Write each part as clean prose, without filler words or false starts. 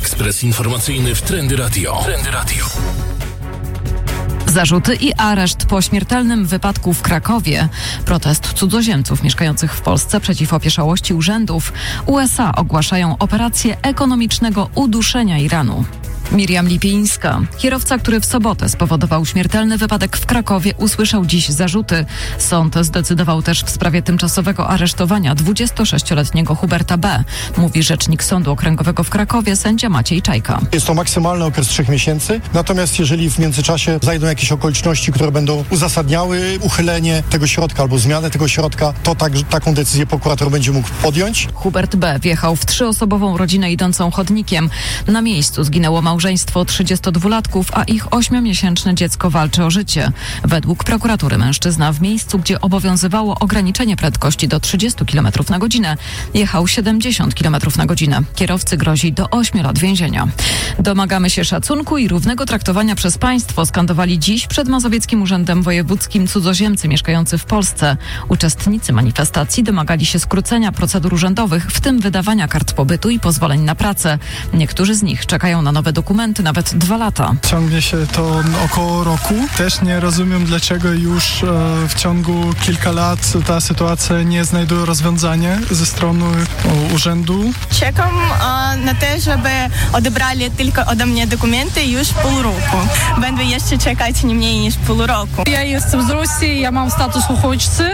Ekspres informacyjny w Trendy Radio. Zarzuty i areszt po śmiertelnym wypadku w Krakowie. Protest cudzoziemców mieszkających w Polsce przeciw opieszałości urzędów. USA ogłaszają operację ekonomicznego uduszenia Iranu. Miriam Lipińska. Kierowca, który w sobotę spowodował śmiertelny wypadek w Krakowie, usłyszał dziś zarzuty. Sąd zdecydował też w sprawie tymczasowego aresztowania 26-letniego Huberta B., mówi rzecznik Sądu Okręgowego w Krakowie, sędzia Maciej Czajka. Jest to maksymalny okres 3 miesięcy, natomiast jeżeli w międzyczasie zajdą jakieś okoliczności, które będą uzasadniały uchylenie tego środka albo zmianę tego środka, to taką decyzję prokurator będzie mógł podjąć. Hubert B. wjechał w 3-osobową rodzinę idącą chodnikiem. Na miejscu zginęło małżeństwo 32-latków, a ich 8-miesięczne dziecko walczy o życie. Według prokuratury mężczyzna w miejscu, gdzie obowiązywało ograniczenie prędkości do 30 km na godzinę, jechał 70 km na godzinę. Kierowcy grozi do 8 lat więzienia. Domagamy się szacunku i równego traktowania przez państwo, skandowali dziś przed Mazowieckim Urzędem Wojewódzkim cudzoziemcy mieszkający w Polsce. Uczestnicy manifestacji domagali się skrócenia procedur urzędowych, w tym wydawania kart pobytu i pozwoleń na pracę. Niektórzy z nich czekają na nowe dokumenty nawet 2 lata. Ciągnie się to około roku. Też nie rozumiem, dlaczego już w ciągu kilka lat ta sytuacja nie znajduje rozwiązania ze strony urzędu. Czekam na to, żeby odebrali tylko ode mnie dokumenty już pół roku. Będę jeszcze czekać nie mniej niż pół roku. Ja jestem z Rosji, ja mam status uchodźcy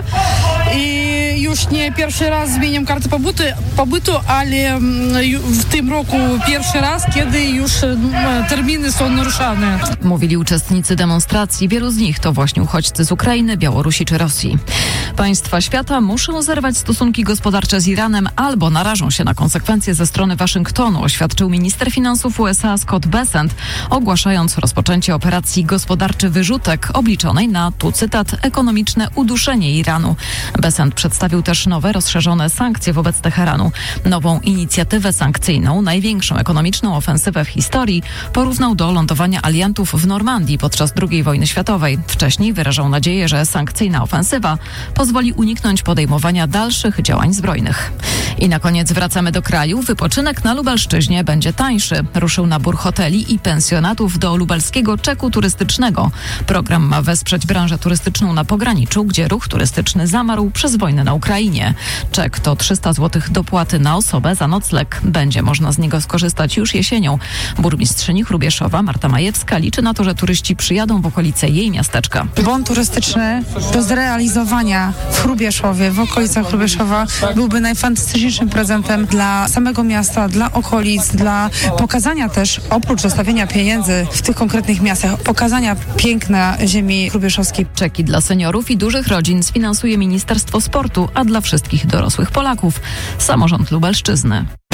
i już nie pierwszy raz zmieniam kartę pobytu, ale w tym roku pierwszy raz, kiedy już terminy są naruszane. Mówili uczestnicy demonstracji. Wielu z nich to właśnie uchodźcy z Ukrainy, Białorusi czy Rosji. Państwa świata muszą zerwać stosunki gospodarcze z Iranem albo narażą się na konsekwencje ze strony Waszyngtonu, oświadczył minister finansów USA Scott Bessent, ogłaszając rozpoczęcie operacji gospodarczy wyrzutek obliczonej na, tu cytat, ekonomiczne uduszenie Iranu. Bessent przedstawił też nowe, rozszerzone sankcje wobec Teheranu. Nową inicjatywę sankcyjną, największą ekonomiczną ofensywę w historii, porównał do lądowania aliantów w Normandii podczas II wojny światowej. Wcześniej wyrażał nadzieję, że sankcyjna ofensywa pozwoli uniknąć podejmowania dalszych działań zbrojnych. I na koniec wracamy do kraju. Wypoczynek na Lubelszczyźnie będzie tańszy. Ruszył nabór hoteli i pensjonatów do lubelskiego czeku turystycznego. Program ma wesprzeć branżę turystyczną na pograniczu, gdzie ruch turystyczny zamarł przez wojnę na Ukrainie. Czek to 300 zł dopłaty na osobę za nocleg. Będzie można z niego skorzystać już jesienią. Burmistrzyni Hrubieszowa Marta Majewska liczy na to, że turyści przyjadą w okolice jej miasteczka. Bon turystyczny do zrealizowania w Hrubieszowie, w okolicach Hrubieszowa byłby najfantastyczniejszym prezentem dla samego miasta, dla okolic, dla pokazania też, oprócz zostawienia pieniędzy w tych konkretnych miastach, pokazania piękna ziemi hrubieszowskiej. Czeki dla seniorów i dużych rodzin sfinansuje Ministerstwo Sportu, a dla wszystkich dorosłych Polaków samorząd Lubelszczyzny.